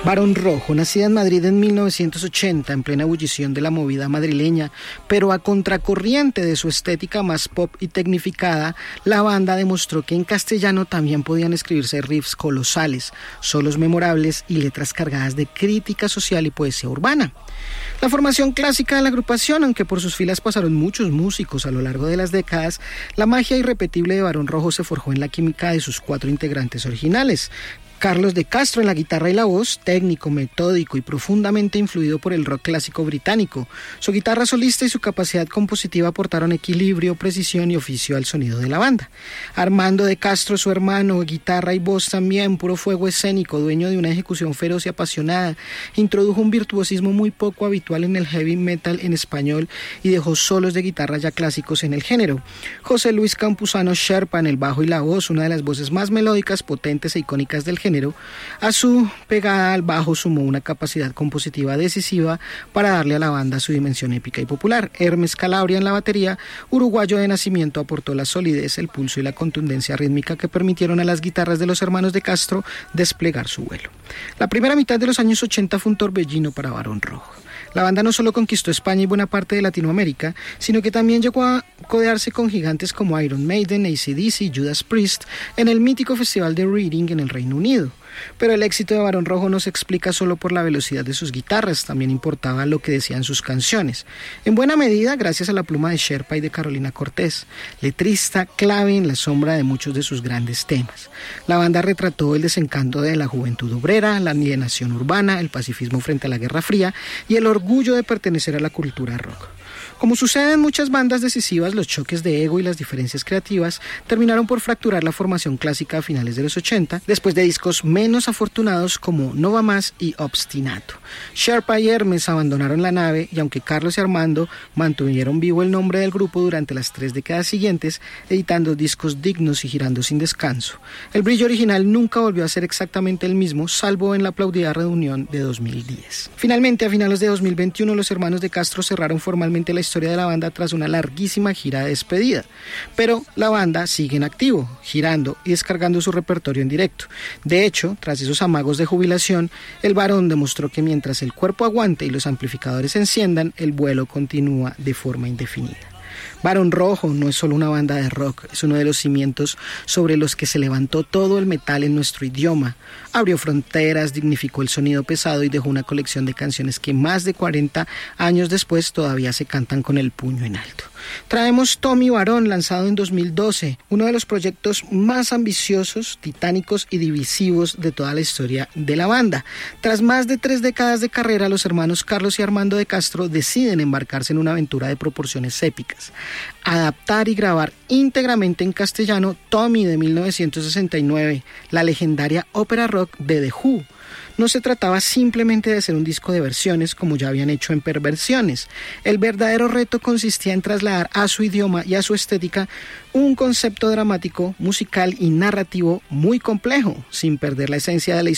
Barón Rojo, nacida en Madrid en 1980, en plena ebullición de la movida madrileña, pero a contracorriente de su estética más pop y tecnificada, la banda demostró que en castellano también podían escribirse riffs colosales, solos memorables y letras cargadas de crítica social y poesía urbana. La formación clásica de la agrupación, aunque por sus filas pasaron muchos músicos a lo largo de las décadas, la magia irrepetible de Barón Rojo se forjó en la química de sus 4 integrantes originales. Carlos de Castro en la guitarra y la voz, técnico, metódico y profundamente influido por el rock clásico británico. Su guitarra solista y su capacidad compositiva aportaron equilibrio, precisión y oficio al sonido de la banda. Armando de Castro, su hermano, guitarra y voz también, puro fuego escénico, dueño de una ejecución feroz y apasionada, introdujo un virtuosismo muy poco habitual en el heavy metal en español y dejó solos de guitarra ya clásicos en el género. José Luis Campuzano Sherpa en el bajo y la voz, una de las voces más melódicas, potentes e icónicas del género. A su pegada al bajo sumó una capacidad compositiva decisiva para darle a la banda su dimensión épica y popular. Hermes Calabria en la batería, uruguayo de nacimiento, aportó la solidez, el pulso y la contundencia rítmica que permitieron a las guitarras de los hermanos de Castro desplegar su vuelo. La primera mitad de los años 80 fue un torbellino para Barón Rojo. La banda no solo conquistó España y buena parte de Latinoamérica, sino que también llegó a codearse con gigantes como Iron Maiden, AC/DC y Judas Priest en el mítico festival de Reading en el Reino Unido. Pero el éxito de Barón Rojo no se explica solo por la velocidad de sus guitarras, también importaba lo que decían sus canciones. En buena medida gracias a la pluma de Sherpa y de Carolina Cortés, letrista clave en la sombra de muchos de sus grandes temas. La banda retrató el desencanto de la juventud obrera, la alienación urbana, el pacifismo frente a la Guerra Fría y el orgullo de pertenecer a la cultura rock. Como sucede en muchas bandas decisivas, los choques de ego y las diferencias creativas terminaron por fracturar la formación clásica a finales de los 80, después de discos menos afortunados como No Va Más y Obstinato. Sherpa y Hermes abandonaron la nave y aunque Carlos y Armando mantuvieron vivo el nombre del grupo durante las 3 décadas siguientes, editando discos dignos y girando sin descanso, el brillo original nunca volvió a ser exactamente el mismo, salvo en la aplaudida reunión de 2010. Finalmente, a finales de 2021, los hermanos de Castro cerraron formalmente la historia de la banda tras una larguísima gira de despedida, pero la banda sigue en activo, girando y descargando su repertorio en directo. De hecho, tras esos amagos de jubilación, el Barón demostró que mientras el cuerpo aguante y los amplificadores se enciendan, el vuelo continúa de forma indefinida. Barón Rojo no es solo una banda de rock, es uno de los cimientos sobre los que se levantó todo el metal en nuestro idioma. Abrió fronteras, dignificó el sonido pesado y dejó una colección de canciones que más de 40 años después todavía se cantan con el puño en alto. Traemos Tommy Barón, lanzado en 2012, uno de los proyectos más ambiciosos, titánicos y divisivos de toda la historia de la banda. Tras más de 3 décadas de carrera, los hermanos Carlos y Armando de Castro deciden embarcarse en una aventura de proporciones épicas. Adaptar y grabar íntegramente en castellano Tommy de 1969, la legendaria ópera rock de The Who. No se trataba simplemente de hacer un disco de versiones como ya habían hecho en Perversiones. El verdadero reto consistía en trasladar a su idioma y a su estética un concepto dramático, musical y narrativo muy complejo, sin perder la esencia de la